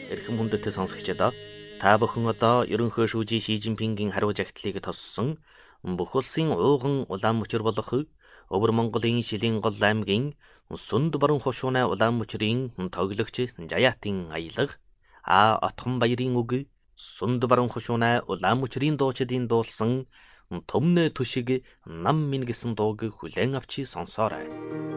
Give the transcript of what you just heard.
Эрхэм хүндэт сонсогчдоо та бүхэн одоо ерөнхий шүүжий Ши Жинпингийн хариу жагтлыг тоссон бүх улсын ууган улаан мөчөр болох Өвөр Монголын Шилэн гол аймгийн Сүнд баруун хошууны улаан мөчрийн тоглогч Жаяатын аялга Отхон баярын үг Сүнд баруун хошууны улаан мөчрийн дуучдын дуулсан Төмнө түшиг нам минь гэсэн дууг хүлээн авчи сонсоорой.